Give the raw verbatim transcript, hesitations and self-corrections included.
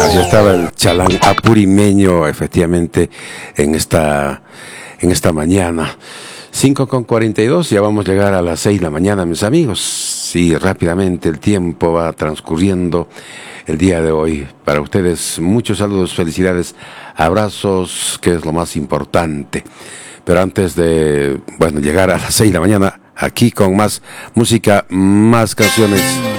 Así estaba el chalán apurimeño, efectivamente, en esta, en esta mañana. cinco con cuarenta y dos, ya vamos a llegar a las seis de la mañana, mis amigos. Sí, rápidamente el tiempo va transcurriendo el día de hoy. Para ustedes, muchos saludos, felicidades, abrazos, que es lo más importante. Pero antes de, bueno, llegar a las seis de la mañana, aquí con más música, más canciones.